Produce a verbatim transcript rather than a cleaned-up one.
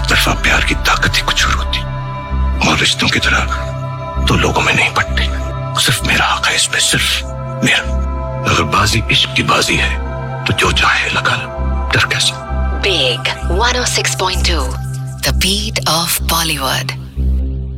तरफा प्यार की ताकत ही कुछ और होती, और रिश्तों की तरह तो लोगों में नहीं पड़ती। सिर्फ मेरा हक है इस पे, सिर्फ मेरा। अगर बाजी इश्क की बाजी है तो जो चाहे लगा लो, डर कैसे। Big one oh six point two, the beat of Bollywood.